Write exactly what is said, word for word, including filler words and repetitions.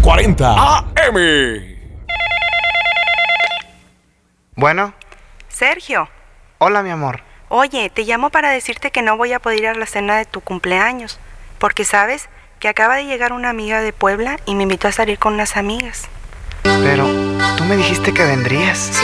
cuarenta A M. Bueno. Sergio. Hola, mi amor. Oye, te llamo para decirte que no voy a poder ir a la cena de tu cumpleaños, porque sabes que acaba de llegar una amiga de Puebla y me invitó a salir con unas amigas. Pero tú me dijiste que vendrías. Sí,